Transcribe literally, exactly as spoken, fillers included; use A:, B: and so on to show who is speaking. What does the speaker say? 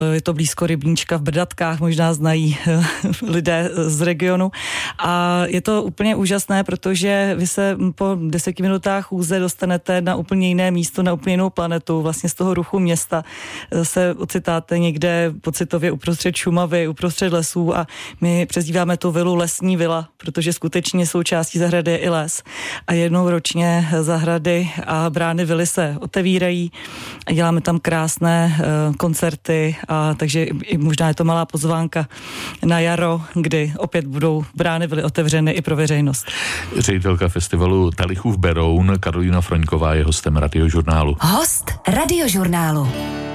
A: Je to blízko rybníčka v Brdatkách, možná znají lidé z regionu. A je to úplně úžasné, protože vy se po deseti minutách chůze dostanete na úplně jiné místo, na úplně jinou planetu. Vlastně z toho ruchu města se ocitáte někde pocitově uprostřed Šumavy, uprostřed lesů a my přezdíváme tu vilu lesní vila, protože skutečně součástí zahrady je i les. A jednou ročně zahrady a brány vily se otevírají a děláme tam krásné uh, koncerty, a takže i možná je to malá pozvánka na jaro, kdy opět budou brány vily otevřeny i pro veřejnost.
B: Ředitelka festivalu Talichův Beroun Karolína Froňková je hostem Radiožurnálu.
C: Host Radiožurnálu.